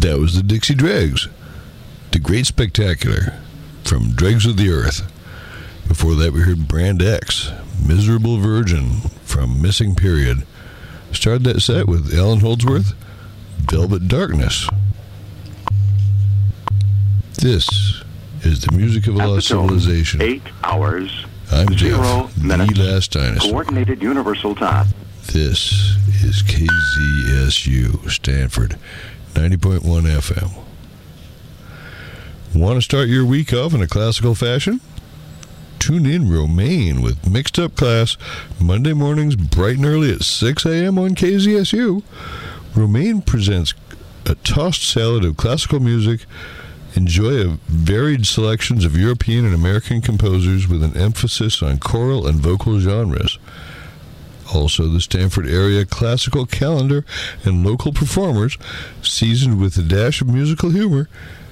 That was the Dixie Dregs. The Great Spectacular from Dregs of the Earth. Before that, we heard Brand X, Miserable Virgin from Missing Period. Started that set with Alan Holdsworth, Velvet Darkness. This is the music of a lost civilization. 8 hours. I'm Jeff, 0 minutes. the last dinosaur. Coordinated Universal Time. This is KZSU, Stanford, 90.1 FM. Want to start your week off in a classical fashion? Tune in Romaine with Mixed Up Class, Monday mornings bright and early at 6 a.m. on KZSU. Romaine presents a tossed salad of classical music. Enjoy a varied selections of European and American composers with an emphasis on choral and vocal genres. Also, the Stanford area classical calendar and local performers, seasoned with a dash of musical humor,